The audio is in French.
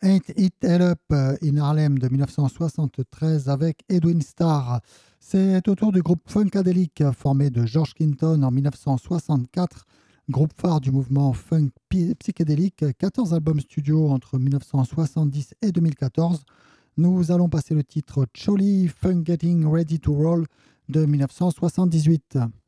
Ain't It Hell Up in Harlem de 1973 avec Edwin Starr. C'est au tour du groupe Funkadelic formé de George Clinton en 1964, groupe phare du mouvement funk psychédélique, 14 albums studio entre 1970 et 2014. Nous allons passer le titre Jolly Funk Getting Ready to Roll de 1978.